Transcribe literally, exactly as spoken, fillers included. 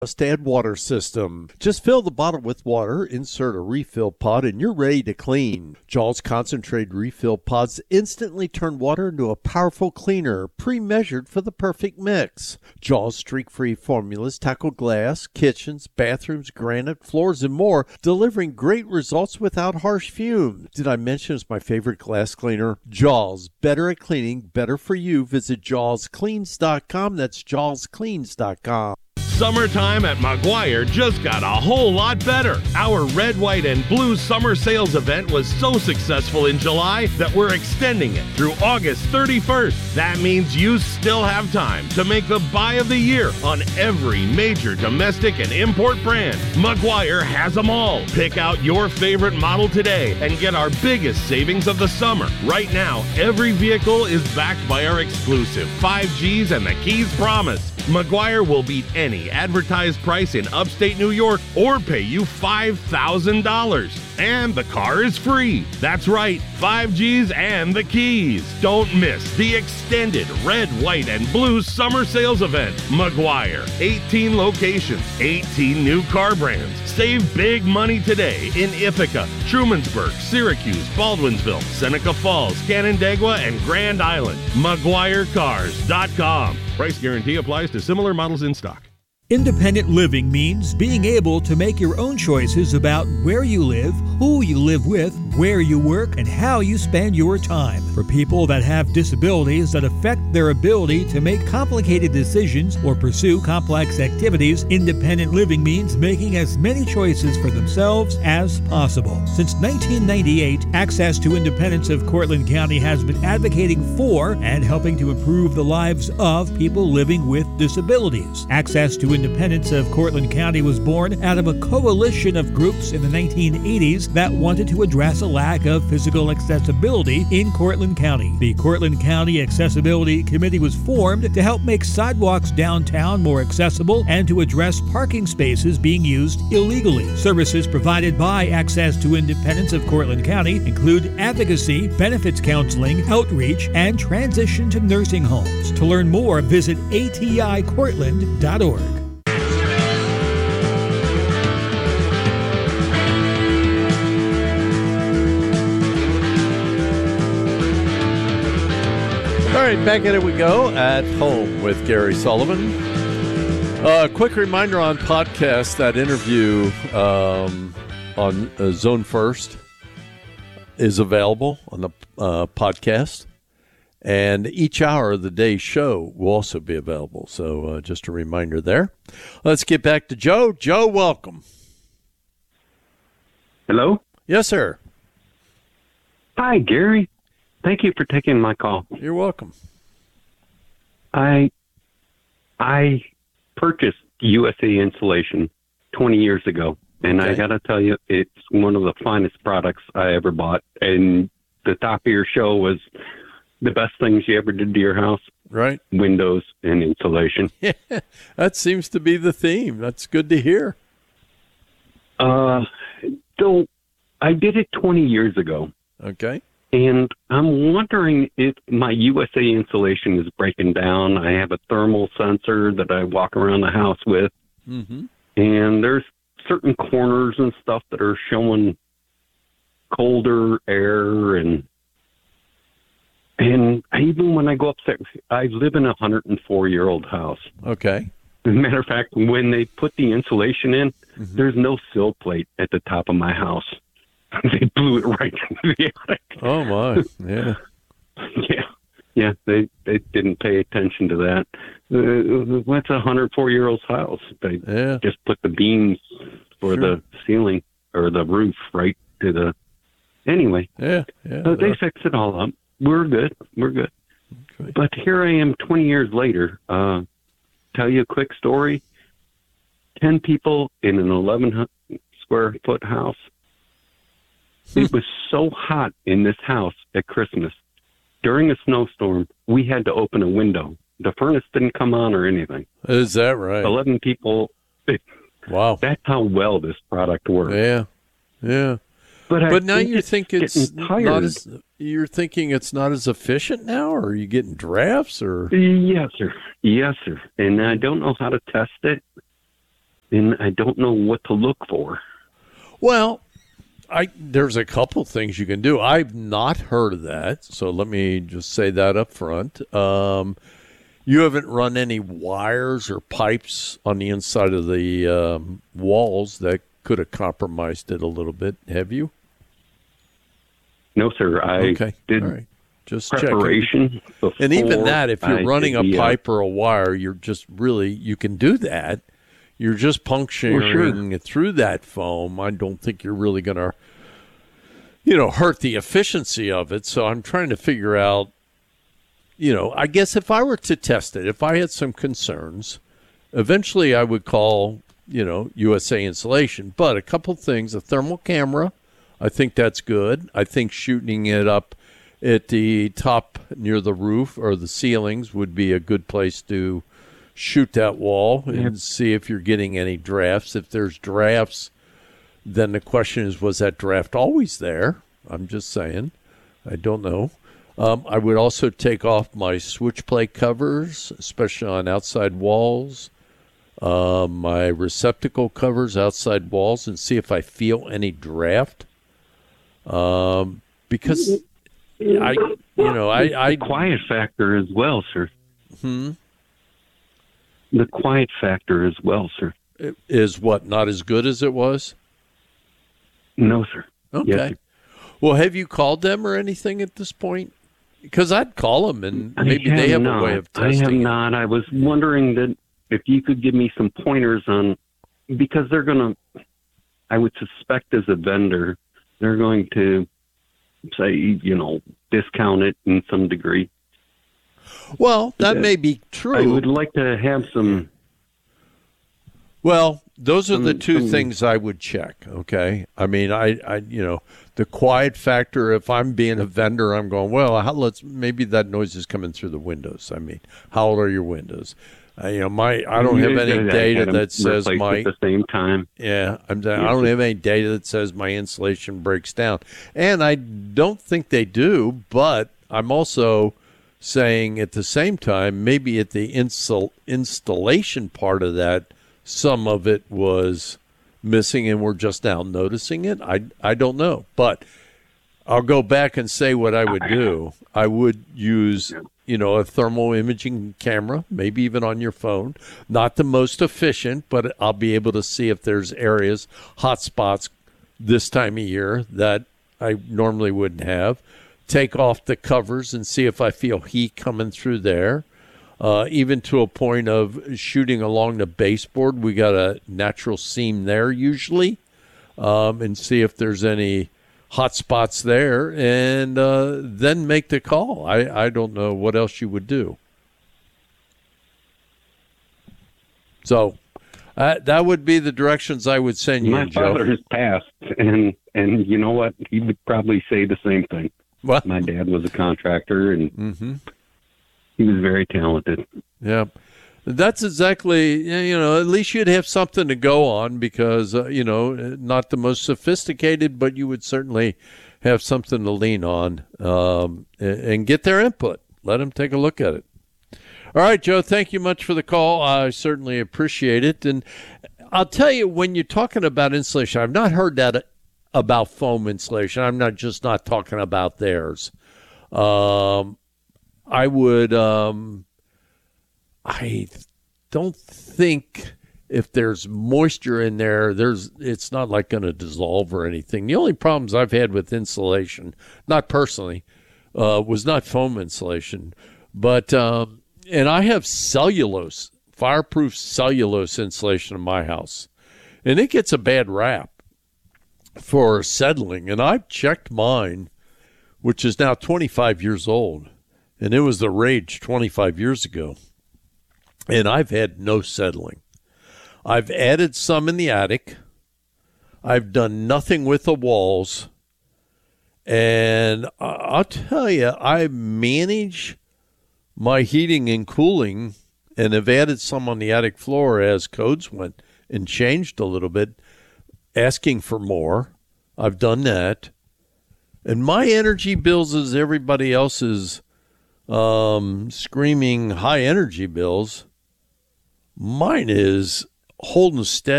Stand water system. Just fill the bottle with water, insert a refill pod, and you're ready to clean. Jaws concentrated refill pods instantly turn water into a powerful cleaner, pre-measured for the perfect mix. Jaws streak-free formulas tackle glass, kitchens, bathrooms, granite, floors, and more, delivering great results without harsh fumes. Did I mention it's my favorite glass cleaner? Jaws, better at cleaning, better for you. Visit jaws cleans dot com. That's jaws cleans dot com. Summertime at Meguiar just got a whole lot better. Our red, white, and blue summer sales event was so successful in July that we're extending it through August thirty-first. That means you still have time to make the buy of the year on every major domestic and import brand. Meguiar has them all. Pick out your favorite model today and get our biggest savings of the summer. Right now, every vehicle is backed by our exclusive five Gs and the Keys Promise. Meguiar will beat any advertised price in upstate New York or pay you five thousand dollars. And the car is free. That's right, five Gs and the keys. Don't miss the extended red, white, and blue summer sales event. Meguiar, eighteen locations, eighteen new car brands. Save big money today in Ithaca, Trumansburg, Syracuse, Baldwinsville, Seneca Falls, Canandaigua, and Grand Island. Meguiar Cars dot com. Price guarantee applies to similar models in stock. Independent living means being able to make your own choices about where you live, who you live with, where you work, and how you spend your time. For people that have disabilities that affect their ability to make complicated decisions or pursue complex activities, independent living means making as many choices for themselves as possible. Since nineteen ninety-eight, Access to Independence of Cortland County has been advocating for and helping to improve the lives of people living with disabilities. Access to Independence of Cortland County was born out of a coalition of groups in the nineteen eighties that wanted to address a lack of physical accessibility in Cortland County. The Cortland County Accessibility Committee was formed to help make sidewalks downtown more accessible and to address parking spaces being used illegally. Services provided by Access to Independence of Cortland County include advocacy, benefits counseling, outreach, and transition to nursing homes. To learn more, visit A T I cortland dot org. All right, back at it we go at home with Gary Sullivan. A uh, quick reminder on podcast, that interview um, on uh, Zone First is available on the uh, podcast. And each hour of the day's show will also be available. So uh, just a reminder there. Let's get back to Joe. Joe, welcome. Hello? Yes, sir. Hi, Gary. Thank you for taking my call. You're welcome. I I purchased U S A Insulation twenty years ago, and Okay. I got to tell you, it's one of the finest products I ever bought. And the top of your show was the best things you ever did to your house. Right. Windows and insulation. Yeah, that seems to be the theme. That's good to hear. Uh, so I did it twenty years ago. Okay. And I'm wondering if my U S A insulation is breaking down. I have a thermal sensor that I walk around the house with. Mm-hmm. And there's certain corners and stuff that are showing colder air. And and even when I go upstairs, I live in a one hundred four-year-old house. Okay. As a matter of fact, when they put the insulation in, Mm-hmm. there's no sill plate at the top of my house. They blew it right into the attic. Oh, my. Yeah. Yeah, yeah, they they didn't pay attention to that. Uh, what's a hundred four year old's house? They Yeah. just put the beams for Sure. the ceiling or the roof right to the. Anyway, Yeah. Yeah. so they fixed it all up. We're good. We're good. Okay. But here I am, twenty years later. Uh, tell you a quick story. Ten people in an eleven square foot house. It was so hot in this house at Christmas. During a snowstorm, we had to open a window. The furnace didn't come on or anything. Is that right? eleven people. Wow. That's how well this product works. Yeah. Yeah. But, I But now think you think it's getting tired. not as you're thinking it's not as efficient now, or are you getting drafts, or Yes, sir. Yes, sir. And I don't know how to test it. and I don't know what to look for. Well, I there's a couple things you can do. I've not heard of that, so let me just say that up front. Um, you haven't run any wires or pipes on the inside of the um, walls that could have compromised it a little bit, have you? No, sir. I okay. did All right. Just preparation. And even that, if you're I running a the, pipe or a wire, you're just really, you can do that. You're just puncturing well, sure. through that foam. I don't think you're really going to, you know, hurt the efficiency of it. So I'm trying to figure out, you know, I guess if I were to test it, if I had some concerns, eventually I would call, you know, U S A Insulation. But a couple things, a thermal camera, I think that's good. I think shooting it up at the top near the roof or the ceilings would be a good place to shoot that wall and yep. see if you're getting any drafts. If there's drafts, then the question is, was that draft always there? I'm just saying. I don't know. Um, I would also take off my switch plate covers, especially on outside walls, uh, my receptacle covers, outside walls, and see if I feel any draft. Um, because I, you know, I, I the quiet factor as well, sir. Hmm. The quiet factor as well, sir. Is what, not as good as it was? No, sir. Okay. Yes, sir. Well, have you called them or anything at this point? Because I'd call them and maybe have they have not. a way of testing. I have not. I was wondering that if you could give me some pointers on, because they're going to, I would suspect as a vendor, they're going to say, you know, discount it in some degree. Well, that may be true. I would like to have some. Well, those are some, the two some, things I would check. Okay, I mean, I, I, you know, the quiet factor. If I'm being a vendor, I'm going, well, how, let's maybe that noise is coming through the windows. I mean, how old are your windows? Uh, you know, my I don't have any data that says my at the same time. Yeah, I'm. I don't have any data that says my insulation breaks down, and I don't think they do. But I'm also saying at the same time, maybe at the install, installation part of that, some of it was missing, and we're just now noticing it. I I don't know, but I'll go back and say what I would do. I would use, you know, a thermal imaging camera, maybe even on your phone. Not the most efficient, but I'll be able to see if there's areas, hot spots this time of year that I normally wouldn't have. Take off the covers and see if I feel heat coming through there. Uh, even to a point of shooting along the baseboard. We got a natural seam there usually, um, and see if there's any hot spots there, and uh, then make the call. I, I don't know what else you would do. So uh, that would be the directions I would send you, My Joe. father has passed, and and you know what? He would probably say the same thing. What? My dad was a contractor, and mm-hmm. he was very talented. Yeah. That's exactly, you know, at least you'd have something to go on because, uh, you know, not the most sophisticated, but you would certainly have something to lean on um, and, and get their input. Let them take a look at it. All right, Joe, thank you much for the call. I certainly appreciate it. And I'll tell you, when you're talking about insulation, I've not heard that about foam insulation. I'm not just not talking about theirs. Um, I would... Um, I don't think if there's moisture in there, there's it's not like going to dissolve or anything. The only problems I've had with insulation, not personally, uh, was not foam insulation, but um, and I have cellulose, fireproof cellulose insulation in my house, and it gets a bad rap for settling. And I've checked mine, which is now twenty-five years old, and it was the rage twenty-five years ago. And I've had no settling. I've added some in the attic. I've done nothing with the walls. And I'll tell you, I manage my heating and cooling and have added some on the attic floor as codes went and changed a little bit, asking for more. I've done that. And my energy bills is everybody else's um, screaming high energy bills. Mine is holding steady.